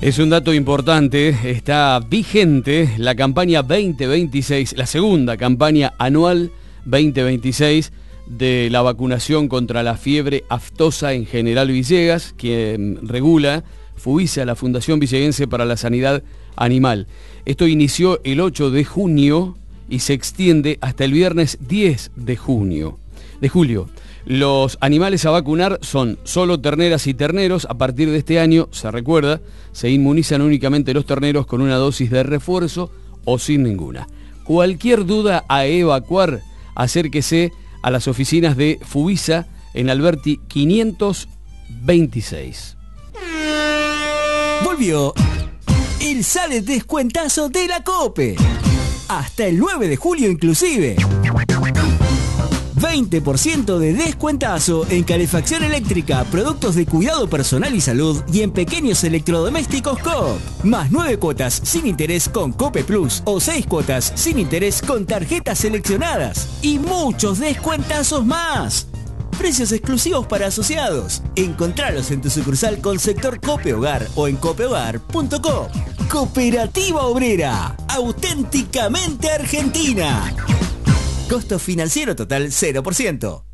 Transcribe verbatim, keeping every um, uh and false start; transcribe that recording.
Es un dato importante, está vigente la campaña veinte veintiséis, la segunda campaña anual veinte veintiséis de la vacunación contra la fiebre aftosa en General Villegas, que regula FUVISA, la Fundación Villeguense para la Sanidad Animal. Esto inició el ocho de junio y se extiende hasta el viernes diez de junio, de julio. Los animales a vacunar son solo terneras y terneros. A partir de este año, se recuerda, se inmunizan únicamente los terneros con una dosis de refuerzo o sin ninguna. Cualquier duda a evacuar, acérquese a las oficinas de FUVISA en Alberti quinientos veintiséis. Volvió el Sale Descuentazo de la COPE. Hasta el nueve de julio inclusive. veinte por ciento de descuentazo en calefacción eléctrica, productos de cuidado personal y salud y en pequeños electrodomésticos Coop. Más nueve cuotas sin interés con Cope Plus o seis cuotas sin interés con tarjetas seleccionadas. Y muchos descuentazos más. Precios exclusivos para asociados. Encontralos en tu sucursal con sector Cope Hogar o en copehogar punto com. Cooperativa Obrera, auténticamente argentina. Costo financiero total cero por ciento.